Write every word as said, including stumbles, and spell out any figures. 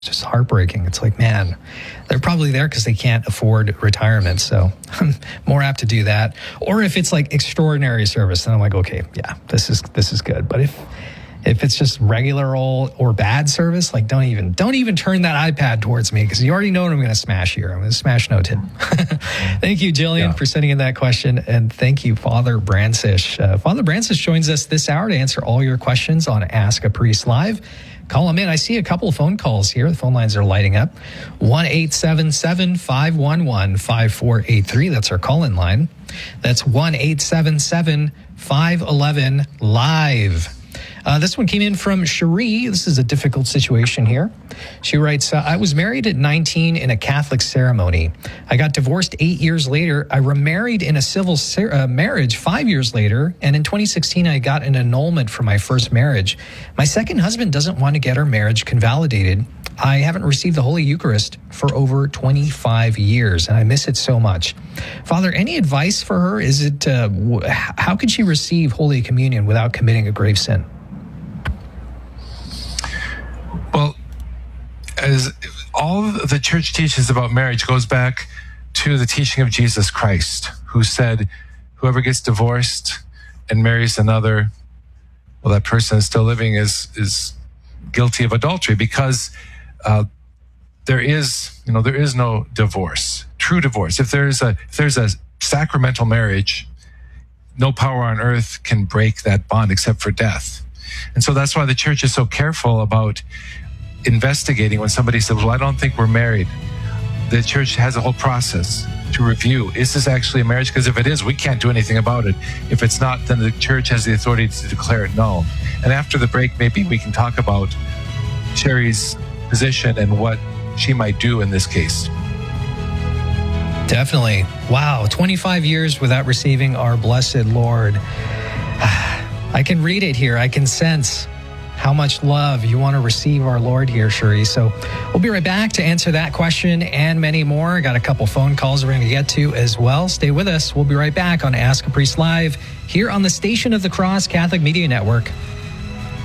just heartbreaking. It's like, man, they're probably there because they can't afford retirement. So I'm more apt to do that. Or if it's like extraordinary service, then I'm like, okay, yeah, this is this is good. But if if it's just regular old or bad service, like don't even don't even turn that iPad towards me because you already know what I'm going to smash here. I'm going to smash no tip. Thank you, Jillian, yeah. for sending in that question. And thank you, Father Brancish. Uh, Father Brancish joins us this hour to answer all your questions on Ask a Priest Live. Call them in. I see a couple of phone calls here. The phone lines are lighting up. one eight seven seven, five one one, five four eight three. That's our call-in line. That's one eight seven seven, five one one, live. Uh, this one came in from Cherie. This is a difficult situation here. She writes, uh, I was married at nineteen in a Catholic ceremony. I got divorced eight years later. I remarried in a civil ser- uh, marriage five years later. And in twenty sixteen, I got an annulment for my first marriage. My second husband doesn't want to get our marriage convalidated. I haven't received the Holy Eucharist for over twenty-five years, and I miss it so much. Father, any advice for her? Is it uh, w- how could she receive Holy Communion without committing a grave sin? Well, as all the church teaches about marriage goes back to the teaching of Jesus Christ, who said, whoever gets divorced and marries another, well, that person is still living is is guilty of adultery because uh, there is, you know, there is no divorce, true divorce. If there's a if there's a sacramental marriage, no power on earth can break that bond except for death. And so that's why the church is so careful about investigating when somebody says, well, I don't think we're married. The church has a whole process to review. Is this actually a marriage? Because if it is, we can't do anything about it. If it's not, then the church has the authority to declare it null. And after the break, maybe we can talk about Sherry's position and what she might do in this case. Definitely. Wow. twenty-five years without receiving our blessed Lord. I can read it here. I can sense how much love you want to receive our Lord here, Cherie. So we'll be right back to answer that question and many more. I got a couple phone calls we're going to get to as well. Stay with us. We'll be right back on Ask a Priest Live here on the Station of the Cross Catholic Media Network.